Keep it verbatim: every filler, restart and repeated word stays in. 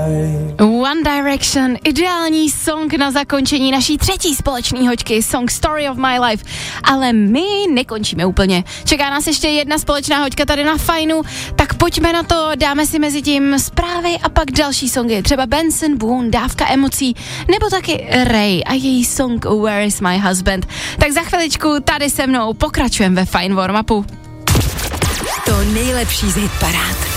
One Direction, ideální song na zakončení naší třetí společné hoďky, song Story of My Life. Ale my nekončíme úplně. Čeká nás ještě jedna společná hoďka tady na Fajnu, tak pojďme na to, dáme si mezi tím zprávy a pak další songy, třeba Benson Boone, dávka emocí, nebo taky Ray a její song Where is my husband. Tak za chviličku tady se mnou pokračujeme ve Fajn warm-upu. To nejlepší z hit parád.